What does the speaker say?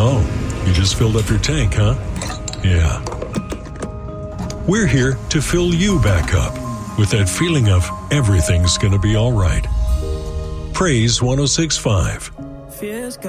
Oh, you just filled up your tank, huh? Yeah. We're here to fill you back up with that feeling of everything's gonna be all right. Praise 106.5.